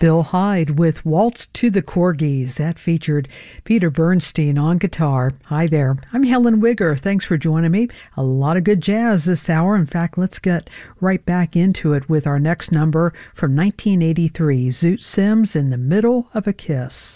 Bill Hyde with Waltz to the Corgis. That featured Peter Bernstein on guitar. Hi there. I'm Helen Wigger. Thanks for joining me. A lot of good jazz this hour. In fact, let's get right back into it with our next number from 1983, Zoot Sims, In the Middle of a Kiss.